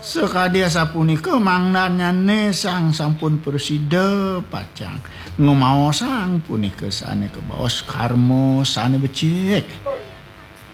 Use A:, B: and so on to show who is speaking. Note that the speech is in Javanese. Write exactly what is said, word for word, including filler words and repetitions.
A: Sekadya sapunika mangnanyane sang sampun bersida pacang ngumaosang punika sane kebaos karma sane becik